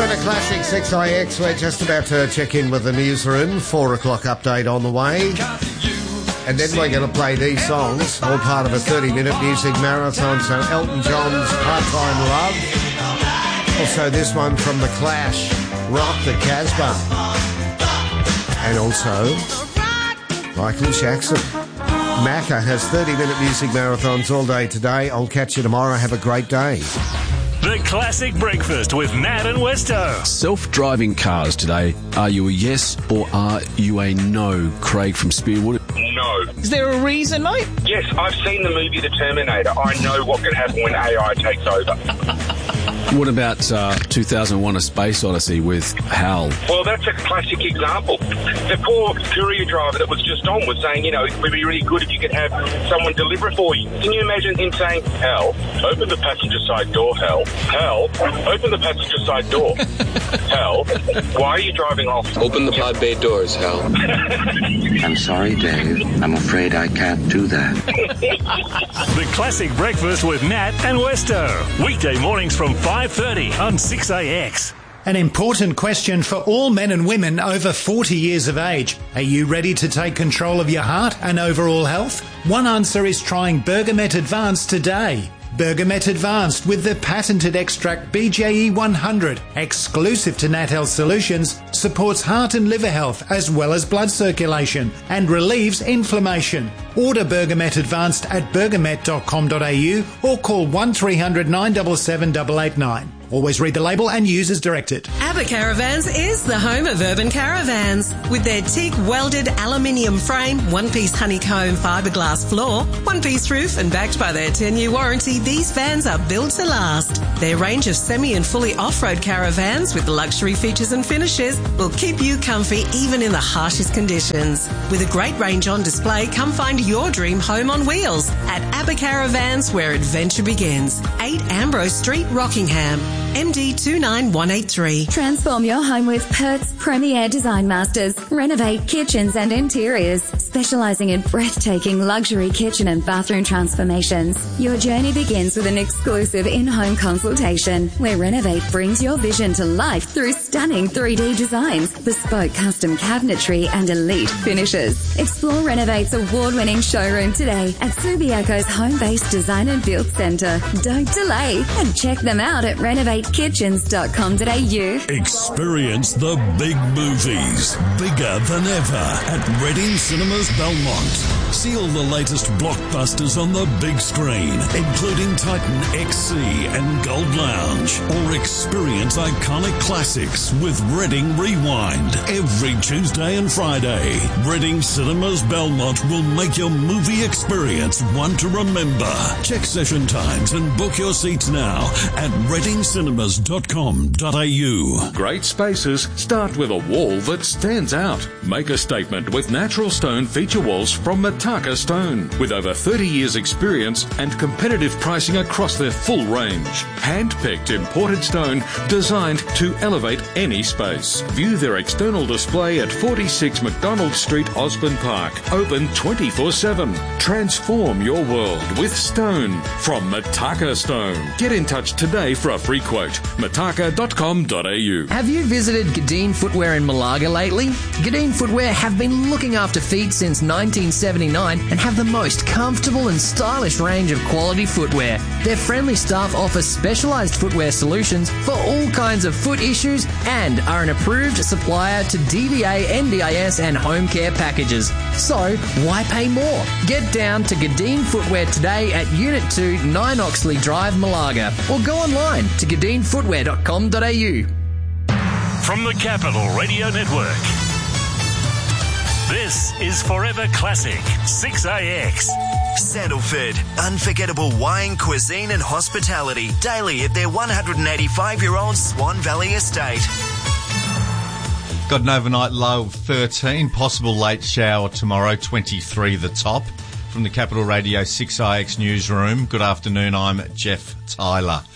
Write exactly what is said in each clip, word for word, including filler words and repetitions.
Forever Classic six I X. We're just about to check in with the newsroom. Four o'clock update on the way. And then we're going to play these songs, all part of a thirty-minute music marathon. So Elton John's Part-Time Love. Also this one from The Clash, Rock the Casbah. And also Michael Jackson. Macca has thirty-minute music marathons all day today. I'll catch you tomorrow. Have a great day. The Classic Breakfast with Nat and Westo. Self-driving cars today. Are you a yes or are you a no? Craig from Spearwood. No. Is there a reason, mate? Yes, I've seen the movie The Terminator. I know what can happen when A I takes over. What about uh, two thousand one A Space Odyssey with Hal? Well, that's a classic example. The poor courier driver that was just on was saying, you know, it would be really good if you could have someone deliver it for you. Can you imagine him saying, Hal, open the passenger side door, Hal. Hal, open the passenger side door. Hal, why are you driving off? Open the pod bay doors, Hal. I'm sorry, Dave. I'm afraid I can't do that. The Classic Breakfast with Nat and Westo. Weekday mornings from five thirty on six A X. An important question for all men and women over forty years of age. Are you ready to take control of your heart and overall health? One answer is trying Bergamet Advanced today. Bergamet Advanced with the patented extract B J E one hundred, exclusive to Nat Health Solutions, supports heart and liver health as well as blood circulation and relieves inflammation. Order Bergamet Advanced at bergamet dot com dot a u or call one three hundred nine seven seven eight eight nine. Always read the label and use as directed. ABBA Caravans is the home of urban caravans. With their teak welded aluminium frame, one-piece honeycomb fiberglass floor, one-piece roof and backed by their ten-year warranty, these vans are built to last. Their range of semi and fully off-road caravans with luxury features and finishes will keep you comfy even in the harshest conditions. With a great range on display, come find your dream home on wheels at ABBA Caravans, where adventure begins. eight Ambrose Street, Rockingham. M D two nine one eight three. Transform your home with Perth's premier design masters. Renovate kitchens and interiors, specialising in breathtaking luxury kitchen and bathroom transformations. Your journey begins with an exclusive in-home consultation, where Renovate brings your vision to life through stunning three D designs, bespoke custom cabinetry and elite finishes. Explore Renovate's award-winning showroom today at Subiaco's home-based design and build centre. Don't delay and check them out at renovate kitchens dot com dot a u. Experience the big movies, bigger than ever, at Reading Cinemas Belmont. See all the latest blockbusters on the big screen, including Titan X C and Gold Lounge. Or experience iconic classics with Reading Rewind every Tuesday and Friday. Reading Cinemas Belmont will make your movie experience one to remember. Check session times and book your seats now at reading cinemas dot com dot a u. Great spaces start with a wall that stands out. Make a statement with natural stone feature walls from Mataka Stone. With over thirty years experience and competitive pricing across their full range. Hand-picked imported stone designed to elevate any space. View their external display at forty-six McDonald Street, Osborne Park. Open twenty-four seven. Transform your world with stone from Mataka Stone. Get in touch today for a free quote. mataka dot com dot a u. Have you visited Gadeen Footwear in Malaga lately? Gadeen Footwear have been looking after feet since nineteen seventy-nine and have the most comfortable and stylish range of quality footwear. Their friendly staff offer specialised footwear solutions for all kinds of foot issues and are an approved supplier to D V A, N D I S and home care packages. So, why pay more? Get down to Gadeen Footwear today at Unit two, nine Oxley Drive, Malaga, or go online to gadeen footwear dot com dot a u. From the Capital Radio Network, this is Forever Classic six A X. Sandalford, unforgettable wine, cuisine and hospitality daily at their one hundred eighty-five-year-old Swan Valley estate. Got an overnight low of thirteen, possible late shower tomorrow, twenty-three the top. From the Capital Radio six I X newsroom, good afternoon, I'm Jeff Tyler.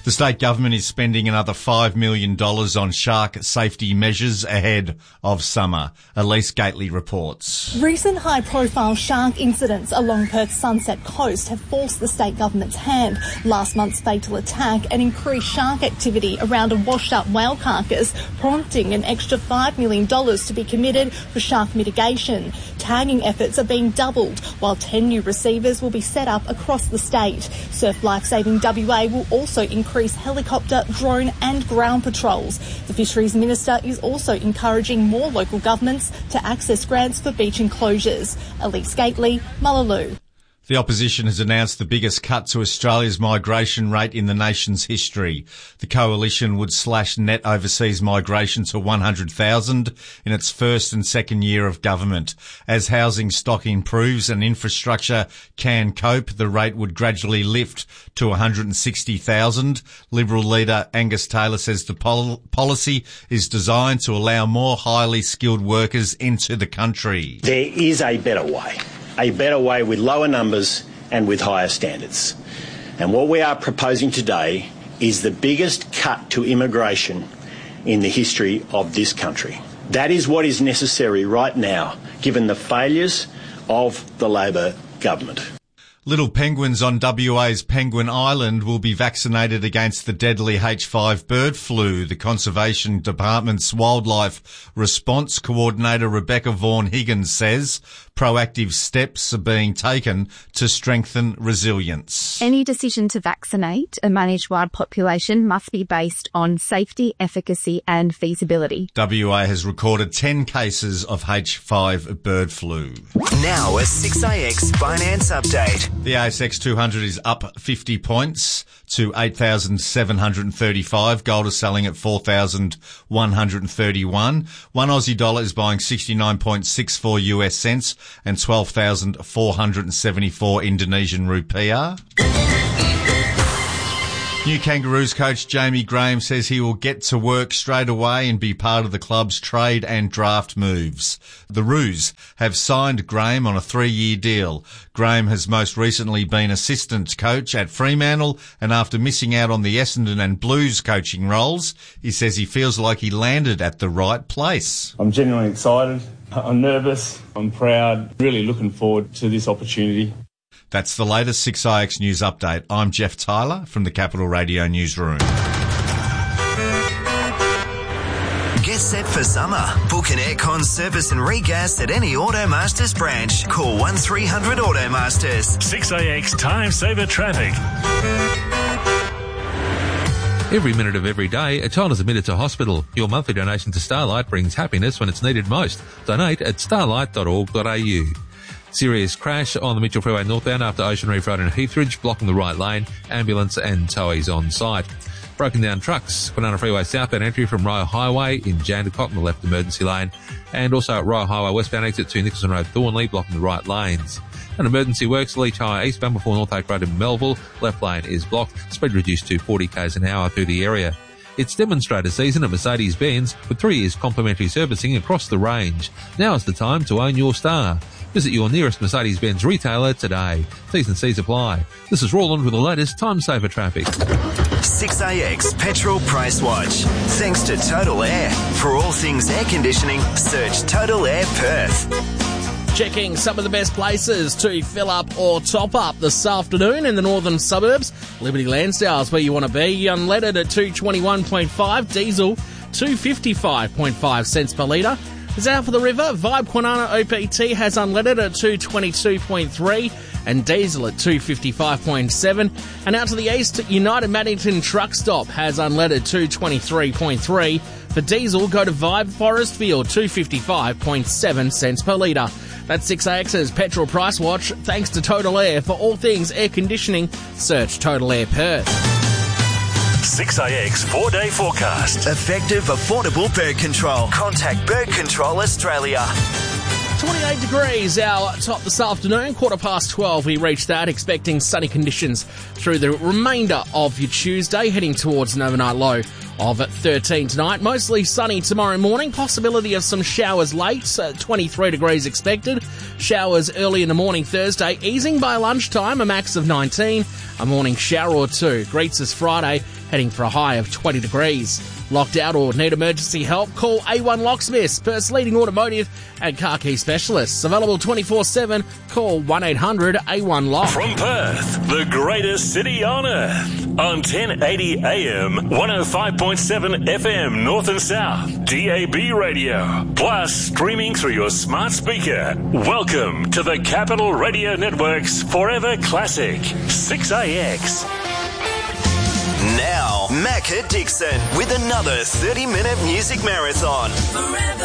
The state government is spending another five million dollars on shark safety measures ahead of summer. Elise Gately reports. Recent high-profile shark incidents along Perth's Sunset Coast have forced the state government's hand. Last month's fatal attack and increased shark activity around a washed-up whale carcass, prompting an extra five million dollars to be committed for shark mitigation. Tagging efforts are being doubled, while ten new receivers will be set up across the state. Surf Lifesaving W A will also increase helicopter, drone and ground patrols. The Fisheries Minister is also encouraging more local governments to access grants for beach enclosures. Elise Gately, Mullaloo. The opposition has announced the biggest cut to Australia's migration rate in the nation's history. The coalition would slash net overseas migration to one hundred thousand in its first and second year of government. As housing stock improves and infrastructure can cope, the rate would gradually lift to one hundred sixty thousand. Liberal leader Angus Taylor says the pol- policy is designed to allow more highly skilled workers into the country. There is a better way. A better way with lower numbers and with higher standards. And what we are proposing today is the biggest cut to immigration in the history of this country. That is what is necessary right now, given the failures of the Labor government. Little penguins on W A's Penguin Island will be vaccinated against the deadly H five bird flu. The Conservation Department's Wildlife Response Coordinator Rebecca Vaughan Higgins says proactive steps are being taken to strengthen resilience. Any decision to vaccinate a managed wild population must be based on safety, efficacy and feasibility. W A has recorded ten cases of H five bird flu. Now a six A X finance update. The A S X two hundred is up fifty points to eight thousand seven hundred thirty-five. Gold is selling at four thousand one hundred thirty-one. One Aussie dollar is buying sixty-nine point six four U S cents and twelve thousand four hundred seventy-four Indonesian rupiah. New Kangaroos coach Jamie Graham says he will get to work straight away and be part of the club's trade and draft moves. The Roos have signed Graham on a three-year deal. Graham has most recently been assistant coach at Fremantle, and after missing out on the Essendon and Blues coaching roles, he says he feels like he landed at the right place. I'm genuinely excited. I'm nervous. I'm proud. Really looking forward to this opportunity. That's the latest six I X News Update. I'm Jeff Tyler from the Capital Radio Newsroom. Get set for summer. Book an aircon service and regas at any Automasters branch. Call one three hundred Automasters. six A X Time Saver Traffic. Every minute of every day, a child is admitted to hospital. Your monthly donation to Starlight brings happiness when it's needed most. Donate at starlight dot org dot a u. Serious crash on the Mitchell Freeway northbound after Ocean Reef Road and Heathridge, blocking the right lane. Ambulance and towies on site. Broken down trucks. Kwinana Freeway southbound entry from Royal Highway in Jandakot in the left emergency lane. And also at Royal Highway westbound exit to Nicholson Road Thornley, blocking the right lanes. An emergency works, Leach Highway eastbound before North Oak Road in Melville. Left lane is blocked. Speed reduced to forty k's an hour through the area. It's demonstrator season at Mercedes-Benz with three years complimentary servicing across the range. Now is the time to own your Star. Visit your nearest Mercedes-Benz retailer today. T's and C's apply. This is Roland with the latest Time Saver traffic. six A X Petrol Price Watch. Thanks to Total Air. For all things air conditioning, search Total Air Perth. Checking some of the best places to fill up or top up this afternoon in the northern suburbs. Liberty Lansdowne is where you want to be. Unleaded at two twenty-one point five. Diesel two fifty-five point five cents per litre. South of the river, Vibe Kwinana O P T has unleaded at two twenty-two point three and diesel at two fifty-five point seven. And out to the east, United Maddington Truck Stop has unleaded two twenty-three point three. For diesel, go to Vibe Forestfield, two fifty-five point seven cents per litre. That's six A X's Petrol Price Watch. Thanks to Total Air. For all things air conditioning, search Total Air Perth. six A X four-day forecast. Effective, affordable bird control. Contact Bird Control Australia. twenty-eight degrees, our top this afternoon, quarter past twelve. We reached that, expecting sunny conditions through the remainder of your Tuesday, heading towards an overnight low of thirteen tonight. Mostly sunny tomorrow morning, possibility of some showers late, uh, twenty-three degrees expected. Showers early in the morning Thursday, easing by lunchtime, a max of nineteen. A morning shower or two greets us Friday, heading for a high of twenty degrees. Locked out or need emergency help? Call A one Locksmiths, Perth's leading automotive and car key specialists. Available twenty-four seven. Call one eight hundred A one Lock. From Perth, the greatest city on earth. On ten eighty A M, one oh five point seven F M, North and South, D A B radio. Plus, streaming through your smart speaker. Welcome to the Capital Radio Network's Forever Classic, six A X. Now, Macca Dixon with another thirty minute music marathon. Forever.